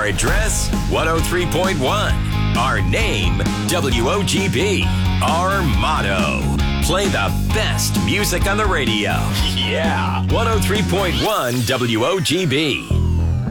address, 103.1. Our name, WOGB. Our motto, play the best music on the radio. Yeah, 103.1 WOGB.